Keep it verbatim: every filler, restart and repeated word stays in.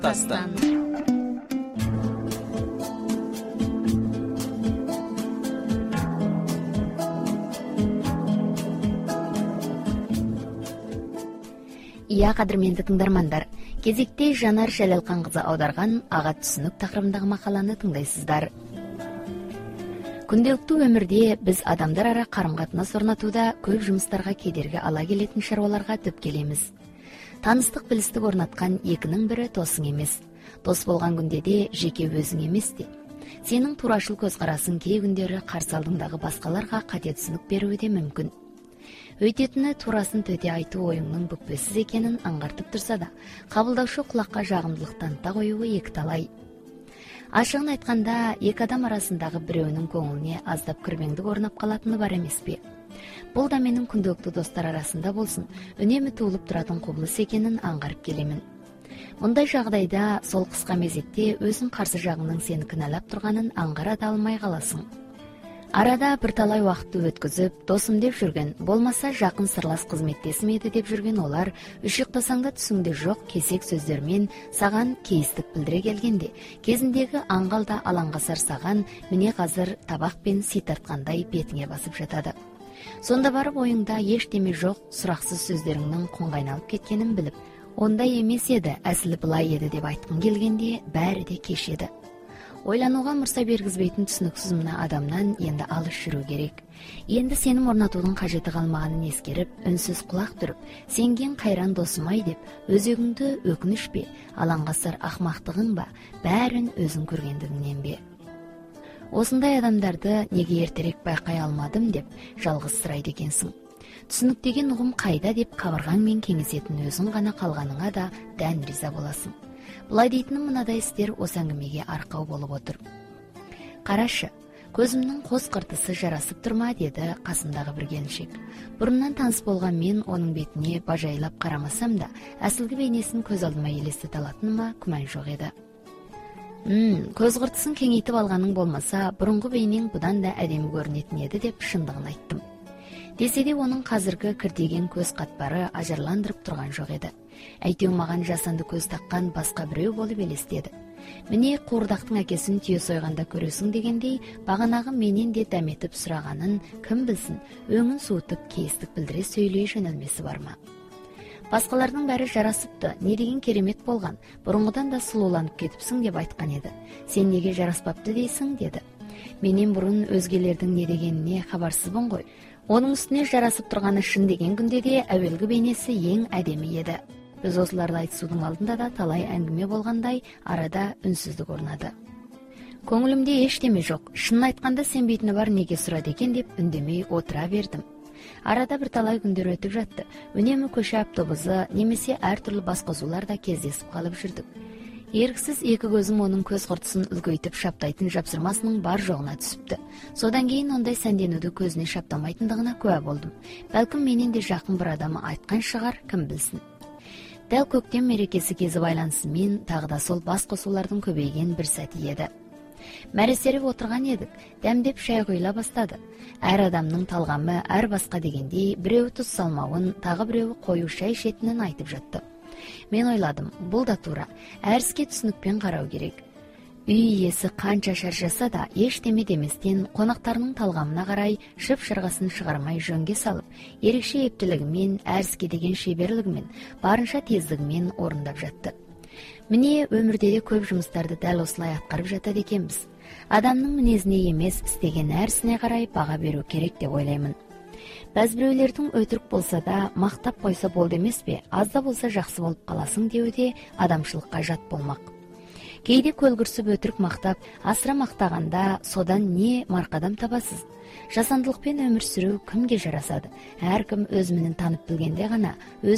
дастан. Ия, кадырменді тыңдармандар, кезекте Жанар Жалалкан кызы аударган ага түсінік тақырыбындағы мақаланы тыңдайсыздар. Күнделіктүү өмірде біз адамдар ара карым-катынас орнатууда көп жұмыстарға кедергі ала келетін шаруаларға төп келеміз. Таныстық білістік орнатқан екінің бірі досың емес. Дос болған күнде де жеке өзің емес те. Сенің турашыл көзқарасың кей күндері қарсы алдыңдағы басқаларға қате түсінік беруі де мүмкін. Өйтетіні турасын төте айту ойыңның бүкпесіз екенін аңғартып тұрса да, қабылдаушы құлаққа жағымдылық таныта қоюы екіталай. Ашығын айтқанда, екі адам арасындағы біреуінің көңіліне аздап кірбеңдік орнап қалатыны бар емес пе? Бұл да менің күнделікті достар арасында болсын, үнемі туылып тұратын құбылыс екенін аңғарып келемін. Мұндай жағдайда сол қысқа мезетте өзің қарсы жағының сені кінәлап тұрғанын аңғара да алмай қаласың. Арада бірталай уақытты өткізіп, досым деп жүрген, болмаса жақын сырлас қызметтесім еді деп жүрген олар, үшіқтасаңда түсіңде жоқ кесек сөздермен саған кейістік білдіре келгенде, кезіндегі аңғалда алаңғасар саған, міне қазір табақ пен сый тартқандай бетіңе басып жатады. Сонда барып ойыңда ештеме жоқ, сұрақсыз сөздеріңнің құңға айналып кеткенін біліп, ондай емес еді, әсілі былай еді деп айтқың келгенде, бәрі де кеш еді. Ойлануға мұрса бергізбейтін түсініксіз мына адамнан енді алыс жүру керек. Енді сенім орнатудың қажеті қалмағанын ескеріп, үнсіз құлақ түріп, сенген қайран досымай деп, өзегіңді өкініш пе, алаңғасар ақмақтығың ба, бәрін өзің көргендігіңнен бе? Осындай адамдарды неге ертерек байқай алмадым деп жалғыз сұрайды екенсің. Түсінік деген ұғым қайда деп қабырғаңмен кеңесетін өзің ғана қалғаныңа да дән риза боласың. Бұлай дейтінім мынадай істер осы әңгімеге арқау болып отыр. Қарашы, көзімнің қос қыртысы жарасып тұрма, деді қасындағы бір келіншек. Бұрыннан таныс болған мен оның бетіне бажайлап қарамасам да, әсілгі бейнесін көз алдыма елестете алатыныма күмән жоқ еді. Мм, көз қыртысын кеңейтіп алғаның болмаса, бұрынғы бейнең бұдан да әдемі көрінетін еді деп шындығын айттым. Десе де оның қазіргі кіртеген көз қатпары ажарландырып тұрған жоқ еді. Әйтеу маған жасанды көз таққан басқа біреу болып елестеді. Міне қуырдақтың әкесін түйе сойғанда көресің дегендей, бағанағы менен де дәметіп сұрағанын кім білсін, өңін суытып кейістік білдіре сөйлей жөнелмесі бар ма? Басқалардың бәрі жарасыпты, не деген керемет болған, бұрынғыдан да сұлуланып кетіпсің деп айтқан еді. Сен неге жараспапты дейсің, деді. Менен бұрын өзгелердің не дегеніне хабарсызбын ғой. Оның үстіне жарасып тұрғаны шын деген күнде де әуелгі бейнесі ең әдемі еді. Біз осыларды айтысудың алдында да талай әңгіме болғандай, арада үнсіздік орнады. Көңілімде ештеме жоқ, шын айтқанда сенбейтіні бар, неге сұрады екен деп үндемей отыра бердім. Арада бір талай күндер өтіп жатты. Үнемі көше автобусы немесе әртүрлі басқосуларда кездесіп қалып жүрдік. Еріксіз екі көзім оның көз құртысын үлкейтіп шаптайтын жапсырмасының бар жоғына түсіпті. Содан кейін ондай сәнденуді көзіне шаптамайтындығына куә болдым. Бәлкім менен де жақын бір адамы айтқан шығар, кім білсін. Дәл көктем мерекесі кезі байланысымен тағы да сол бас қосулардың көбейген бір сәті еді. Мәресеріп отырған едік, дәмдеп шай құйыла бастады. Әр адамның талғамы әр басқа дегендей, біреуі тұз салмауын, тағы біреуі қою шай ішетінін айтып жатты. Мен ойладым, бұл да тура, әріске түсінікпен қарау керек. Үй иесі қанша шаршаса да, ештеме деместен қонақтарының талғамына қарай шып-шырғасын шығармай жөнге салып, ерекше ептілігімен, әріске деген шеберлігімен, барынша тездігімен орындап жатты. Міне өмірде де көп жұмыстарды дәл осылай атқарып жатады екенбіз. Адамның мінезіне емес, істеген әрісіне қарай баға беру керек деп ойлаймын. Бәз біреулердің өтірік болса да, мақтап қойса болды емес пе, аз да болса жақсы болып қаласың деуде адамшылыққа жат болмақ. Кейде көлгірсіп өтірік мақтап, асыра мақтағанда содан не марқадам табасыз? Жасандылықпен өмір сүру кімге жарасады? Әркім өз мінін танып білгенде ғана өз